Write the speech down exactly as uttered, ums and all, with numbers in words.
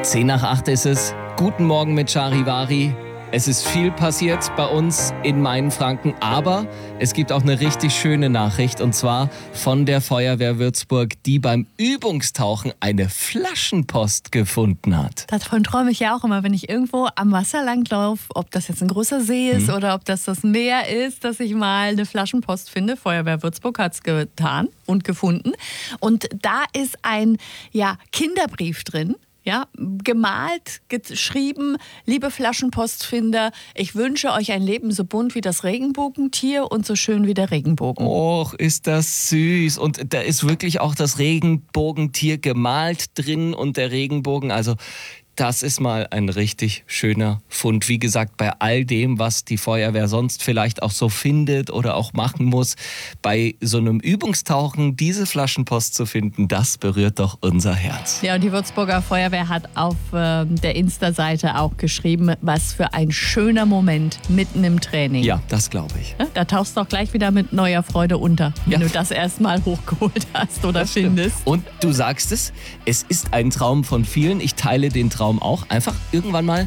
Zehn nach acht ist es. Guten Morgen mit Charivari. Es ist viel passiert bei uns in Mainfranken, aber es gibt auch eine richtig schöne Nachricht, und zwar von der Feuerwehr Würzburg, die beim Übungstauchen eine Flaschenpost gefunden hat. Davon träume ich ja auch immer, wenn ich irgendwo am Wasser langlaufe, ob das jetzt ein großer See ist mhm. oder ob das das Meer ist, dass ich mal eine Flaschenpost finde. Feuerwehr Würzburg hat es getan und gefunden. Und da ist ein ja, Kinderbrief drin. Ja, gemalt, geschrieben, liebe Flaschenpostfinder, ich wünsche euch ein Leben so bunt wie das Regenbogentier und so schön wie der Regenbogen. Och, ist das süß. Und da ist wirklich auch das Regenbogentier gemalt drin und der Regenbogen, also das ist mal ein richtig schöner Fund. Wie gesagt, bei all dem, was die Feuerwehr sonst vielleicht auch so findet oder auch machen muss, bei so einem Übungstauchen diese Flaschenpost zu finden, das berührt doch unser Herz. Ja, und die Würzburger Feuerwehr hat auf äh, der Insta-Seite auch geschrieben, was für ein schöner Moment mitten im Training. Ja, das glaube ich. Da tauchst du auch gleich wieder mit neuer Freude unter, wenn ja. du das erstmal hochgeholt hast oder das findest. Stimmt. Und du sagst es, es ist ein Traum von vielen. Ich teile den Traum auch, einfach irgendwann mal